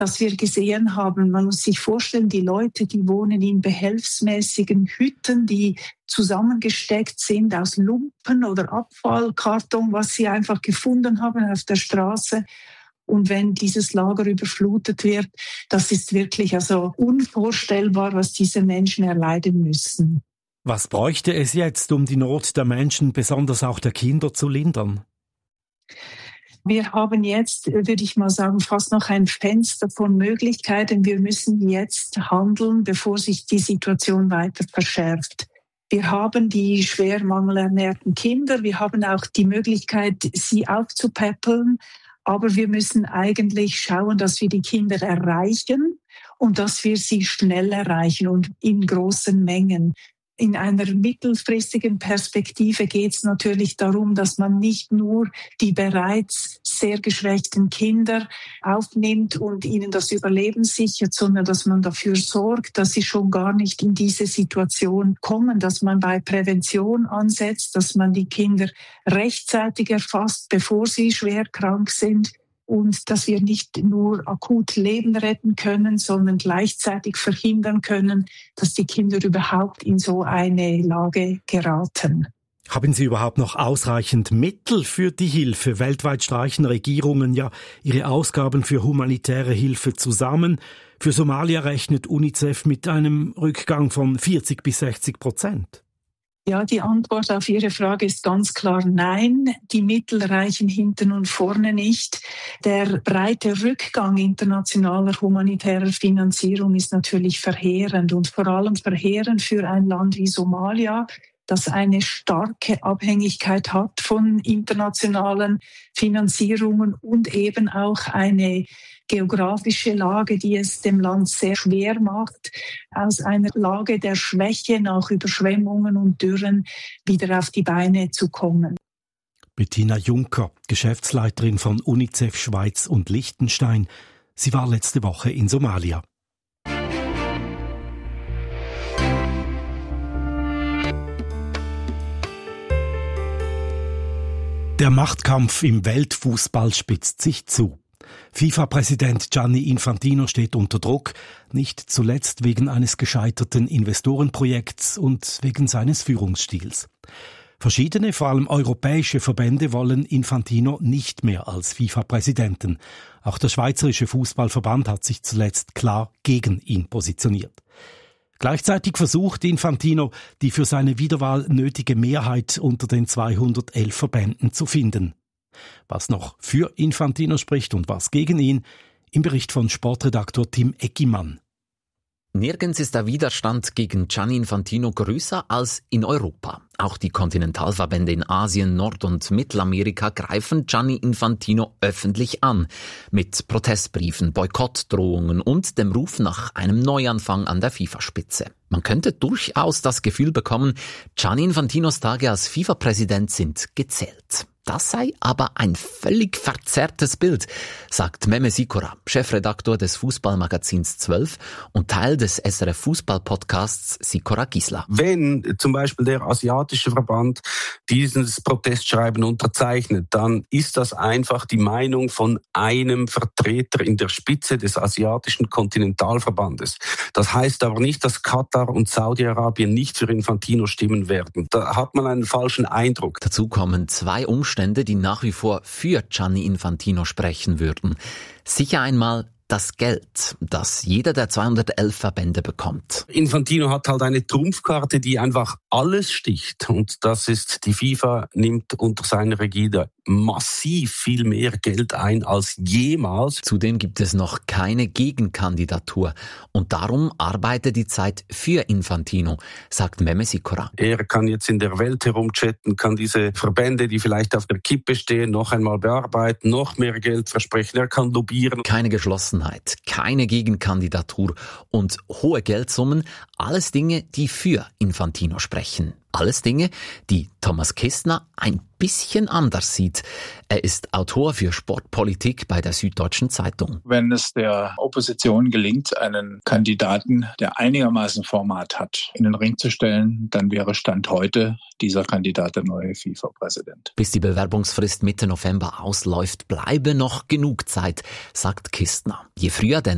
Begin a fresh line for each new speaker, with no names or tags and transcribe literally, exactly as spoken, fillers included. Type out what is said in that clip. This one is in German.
das wir gesehen haben. Man muss sich vorstellen, die Leute, die wohnen in behelfsmäßigen Hütten, die zusammengesteckt sind aus Lumpen oder Abfallkarton, was sie einfach gefunden haben auf der Straße. Und wenn dieses Lager überflutet wird, das ist wirklich also unvorstellbar, was diese Menschen erleiden müssen.
Was bräuchte es jetzt, um die Not der Menschen, besonders auch der Kinder, zu lindern?
Wir haben jetzt, würde ich mal sagen, fast noch ein Fenster von Möglichkeiten. Wir müssen jetzt handeln, bevor sich die Situation weiter verschärft. Wir haben die schwer mangelernährten Kinder. Wir haben auch die Möglichkeit, sie aufzupäppeln. Aber wir müssen eigentlich schauen, dass wir die Kinder erreichen und dass wir sie schnell erreichen und in großen Mengen. In einer mittelfristigen Perspektive geht es natürlich darum, dass man nicht nur die bereits sehr geschwächten Kinder aufnimmt und ihnen das Überleben sichert, sondern dass man dafür sorgt, dass sie schon gar nicht in diese Situation kommen, dass man bei Prävention ansetzt, dass man die Kinder rechtzeitig erfasst, bevor sie schwer krank sind. Und dass wir nicht nur akut Leben retten können, sondern gleichzeitig verhindern können, dass die Kinder überhaupt in so eine Lage geraten.
Haben Sie überhaupt noch ausreichend Mittel für die Hilfe? Weltweit streichen Regierungen ja ihre Ausgaben für humanitäre Hilfe zusammen. Für Somalia rechnet UNICEF mit einem Rückgang von vierzig bis sechzig Prozent.
Ja, die Antwort auf Ihre Frage ist ganz klar nein. Die Mittel reichen hinten und vorne nicht. Der breite Rückgang internationaler humanitärer Finanzierung ist natürlich verheerend und vor allem verheerend für ein Land wie Somalia, das eine starke Abhängigkeit hat von internationalen Finanzierungen und eben auch eine geografische Lage, die es dem Land sehr schwer macht, aus einer Lage der Schwäche nach Überschwemmungen und Dürren wieder auf die Beine zu kommen.
Bettina Juncker, Geschäftsleiterin von UNICEF Schweiz und Liechtenstein. Sie war letzte Woche in Somalia. Der Machtkampf im Weltfußball spitzt sich zu. FIFA-Präsident Gianni Infantino steht unter Druck, nicht zuletzt wegen eines gescheiterten Investorenprojekts und wegen seines Führungsstils. Verschiedene, vor allem europäische Verbände wollen Infantino nicht mehr als FIFA-Präsidenten. Auch der Schweizerische Fußballverband hat sich zuletzt klar gegen ihn positioniert. Gleichzeitig versucht Infantino, die für seine Wiederwahl nötige Mehrheit unter den zweihundertelf Verbänden zu finden. Was noch für Infantino spricht und was gegen ihn, im Bericht von Sportredaktor Tim Eckimann.
Nirgends ist der Widerstand gegen Gianni Infantino größer als in Europa. Auch die Kontinentalverbände in Asien, Nord- und Mittelamerika greifen Gianni Infantino öffentlich an. Mit Protestbriefen, Boykottdrohungen und dem Ruf nach einem Neuanfang an der FIFA-Spitze. Man könnte durchaus das Gefühl bekommen, Gianni Infantinos Tage als FIFA-Präsident sind gezählt. Das sei aber ein völlig verzerrtes Bild, sagt Meme Sikora, Chefredaktor des Fußballmagazins zwölf und Teil des S R F Fußball-Podcasts Sikora Gisla.
Wenn zum Beispiel der asiatische Verband dieses Protestschreiben unterzeichnet, dann ist das einfach die Meinung von einem Vertreter in der Spitze des asiatischen Kontinentalverbandes. Das heißt aber nicht, dass Katar und Saudi-Arabien nicht für Infantino stimmen werden. Da hat man einen falschen Eindruck.
Dazu kommen zwei Umstände, die nach wie vor für Gianni Infantino sprechen würden. Sicher einmal das Geld, das jeder der zweihundertelf Verbände bekommt.
Infantino hat halt eine Trumpfkarte, die einfach alles sticht. Und das ist, die FIFA nimmt unter seiner Regie massiv viel mehr Geld ein als jemals.
Zudem gibt es noch keine Gegenkandidatur. Und darum arbeitet die Zeit für Infantino, sagt Meme Sikora.
Er kann jetzt in der Welt herumchatten, kann diese Verbände, die vielleicht auf der Kippe stehen, noch einmal bearbeiten, noch mehr Geld versprechen. Er kann lobbyieren.
Keine Geschlossenheit, keine Gegenkandidatur und hohe Geldsummen, alles Dinge, die für Infantino sprechen. Alles Dinge, die Thomas Kistner ein bisschen anders sieht. Er ist Autor für Sportpolitik bei der Süddeutschen Zeitung.
Wenn es der Opposition gelingt, einen Kandidaten, der einigermaßen Format hat, in den Ring zu stellen, dann wäre Stand heute dieser Kandidat der neue FIFA-Präsident.
Bis die Bewerbungsfrist Mitte November ausläuft, bleibe noch genug Zeit, sagt Kistner. Je früher denn